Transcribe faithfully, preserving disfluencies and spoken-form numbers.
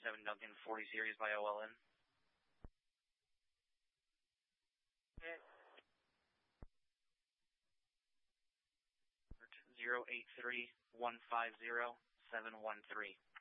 seven Duncan, forty series by O L N. Okay. zero eight three, one five zero, seven one three.